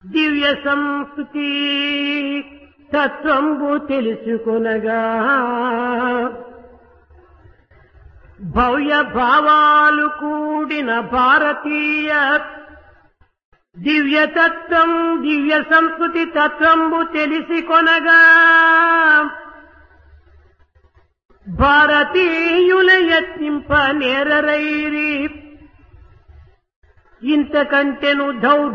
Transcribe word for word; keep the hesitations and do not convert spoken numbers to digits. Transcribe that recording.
దివ్య సంస్కృతి తత్వంబు తెలుసుకొనగా భవ్య భావాలు కూడిన భారతీయ దివ్య తత్వం దివ్య సంస్కృతి తత్వంబు తెలిసికొనగా భారతీయుల యత్నింప నేరరైరి ఇంతకంటెను దౌ